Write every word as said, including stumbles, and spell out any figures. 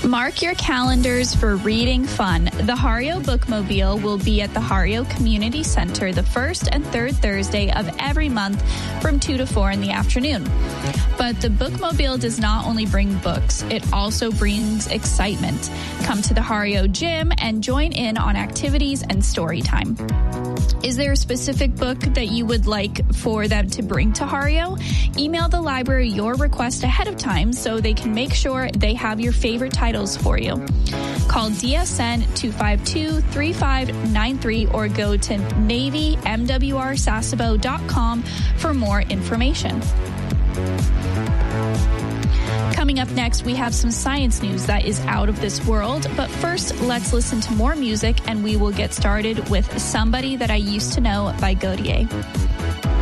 Mark your calendars for reading fun. The Hario Bookmobile will be at the Hario Community Center the first and third Thursday of every month from two to four in the afternoon. But the Bookmobile does not only bring books, it also brings excitement. Come to the Hario Gym and join in on activities and story time. Is there a specific book that you would like for them to bring to Hario? Email the library your request ahead of time so they can make sure they have your favorite titles for you. Call D S N two five two, three five nine three or go to navy m w r sasebo dot com for more information. Coming up next, we have some science news that is out of this world. But first, let's listen to more music, and we will get started with Somebody That I Used to Know by Godier.